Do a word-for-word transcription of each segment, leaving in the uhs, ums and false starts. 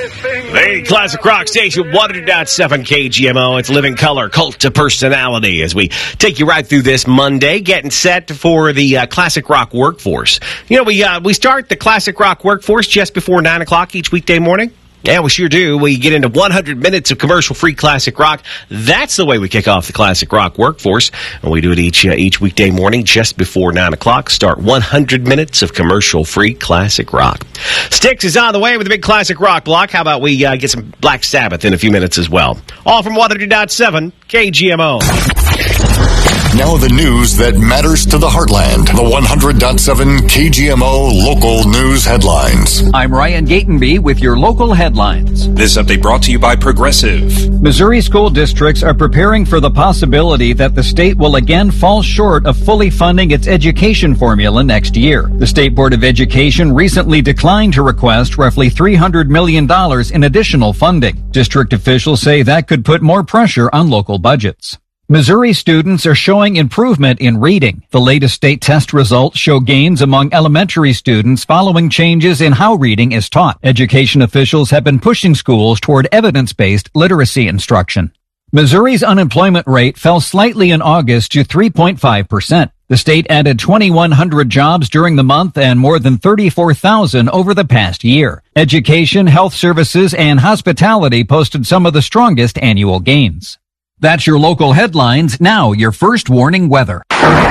The Classic Rock Station, one hundred point seven K G M O. It's Living Color, Cult to Personality, as we take you right through this Monday, getting set for the uh, Classic Rock Workforce. You know, we uh, we start the Classic Rock Workforce just before nine o'clock each weekday morning. Yeah, we sure do. We get into one hundred minutes of commercial-free classic rock. That's the way we kick off the Classic Rock Workforce. And we do it each uh, each weekday morning just before nine o'clock. Start one hundred minutes of commercial-free classic rock. Styx is on the way with a big classic rock block. How about we uh, get some Black Sabbath in a few minutes as well? All from one hundred point seven K G M O. Now the news that matters to the heartland. The one hundred point seven K G M O local news headlines. I'm Ryan Gatenby with your local headlines. This update brought to you by Progressive. Missouri school districts are preparing for the possibility that the state will again fall short of fully funding its education formula next year. The State Board of Education recently declined to request roughly three hundred million dollars in additional funding. District officials say that could put more pressure on local budgets. Missouri students are showing improvement in reading. The latest state test results show gains among elementary students following changes in how reading is taught. Education officials have been pushing schools toward evidence-based literacy instruction. Missouri's unemployment rate fell slightly in August to three point five percent. The state added twenty-one hundred jobs during the month and more than thirty-four thousand over the past year. Education, health services, and hospitality posted some of the strongest annual gains. That's your local headlines. Now, your first warning weather.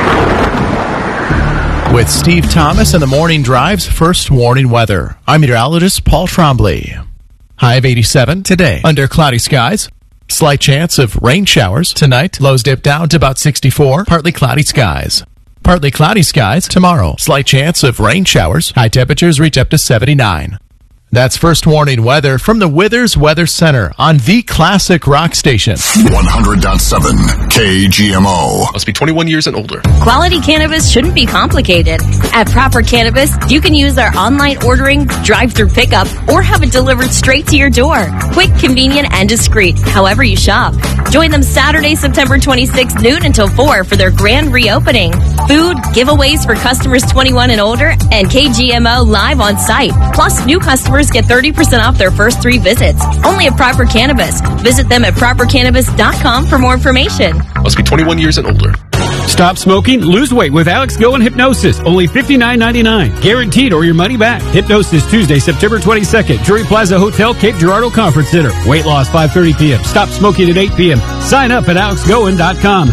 With Steve Thomas and the Morning Drive's first warning weather, I'm meteorologist Paul Trombley. High of eighty-seven today. Under cloudy skies. Slight chance of rain showers tonight. Lows dip down to about sixty-four. Partly cloudy skies. Partly cloudy skies tomorrow. Slight chance of rain showers. High temperatures reach up to seventy-nine. That's first warning weather from the Withers Weather Center on the Classic Rock Station. one hundred point seven K G M O. Must be twenty-one years and older. Quality cannabis shouldn't be complicated. At Proper Cannabis, you can use our online ordering, drive-through pickup, or have it delivered straight to your door. Quick, convenient, and discreet, however you shop. Join them Saturday, September twenty-sixth, noon until four for their grand reopening. Food, giveaways for customers twenty-one and older, and K G M O live on site. Plus, new customers get thirty percent off their first three visits. Only at Proper Cannabis. Visit them at proper cannabis dot com for more information. Must be twenty-one years and older. Stop smoking, lose weight with Alex Go and Hypnosis. Only fifty-nine ninety-nine. Guaranteed or your money back. Hypnosis Tuesday, September twenty-second. Drury Plaza Hotel, Cape Girardeau Conference Center. Weight loss five thirty p.m. Stop smoking at eight p.m. Sign up at alex goin dot com.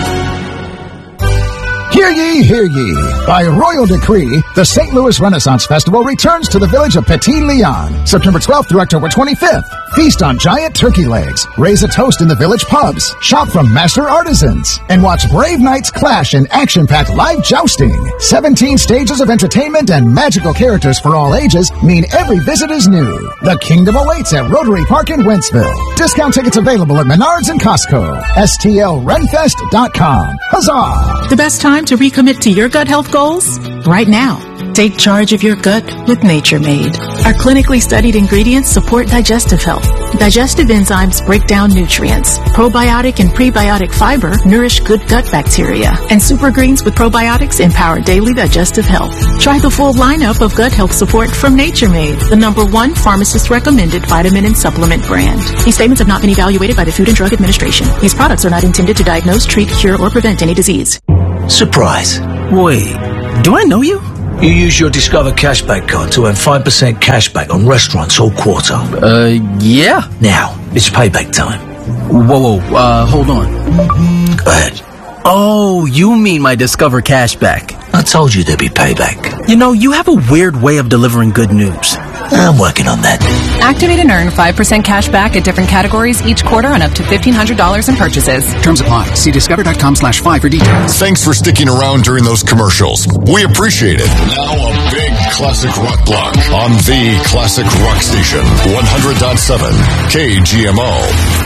Hear ye, hear ye. By royal decree, the Saint Louis Renaissance Festival returns to the village of Petit Leon, September twelfth through October twenty-fifth. Feast on giant turkey legs, raise a toast in the village pubs, shop from master artisans, and watch brave knights clash in action-packed live jousting. seventeen stages of entertainment and magical characters for all ages mean every visit is new. The kingdom awaits at Rotary Park in Wentzville. Discount tickets available at Menards and Costco. S T L renfest dot com. Huzzah! The best time to recommit to your gut health goals? Right now. Take charge of your gut with Nature Made. Our clinically studied ingredients support digestive health. Digestive enzymes break down nutrients. Probiotic and prebiotic fiber nourish good gut bacteria. And super greens with probiotics empower daily digestive health. Try the full lineup of gut health support from Nature Made, the number one pharmacist-recommended vitamin and supplement brand. These statements have not been evaluated by the Food and Drug Administration. These products are not intended to diagnose, treat, cure, or prevent any disease. Surprise. Wait, do I know you? You use your Discover Cashback card to earn five percent cashback on restaurants all quarter. Uh, yeah. Now, it's payback time. Whoa, whoa, uh, hold on. Go ahead. Oh, you mean my Discover Cashback. I told you there'd be payback. You know, you have a weird way of delivering good news. I'm working on that. Activate and earn five percent cash back at different categories each quarter on up to fifteen hundred dollars in purchases. Terms apply. See discover dot com slash five for details. Thanks for sticking around during those commercials. We appreciate it. Now a big classic rock block on the Classic Rock Station. one hundred point seven K G M O.